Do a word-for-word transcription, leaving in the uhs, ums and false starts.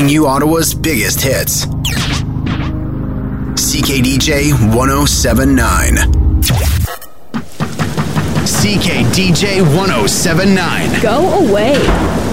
bringing you Ottawa's biggest hits. C K D J one oh seven point nine. C K D J one oh seven point nine. Go away.